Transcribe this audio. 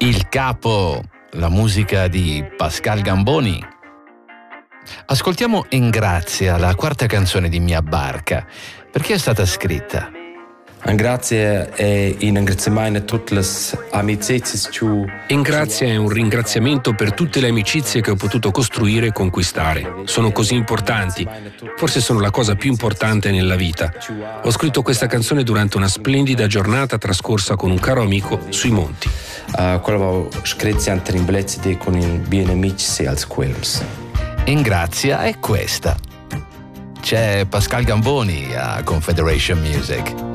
Il capo, la musica di Pascal Gamboni. Ascoltiamo Engrazia, la quarta canzone di Mia Barca. Perché è stata scritta? Engrazia è un ringraziamento a tutte le amicizie. Engrazia è un ringraziamento per tutte le amicizie che ho potuto costruire e conquistare. Sono così importanti, forse sono la cosa più importante nella vita. Ho scritto questa canzone durante una splendida giornata trascorsa con un caro amico sui monti. Quella ho scritto anche in bellezza con i miei amici als quells. Engrazia è questa. C'è Pascal Gamboni a Confederation Music.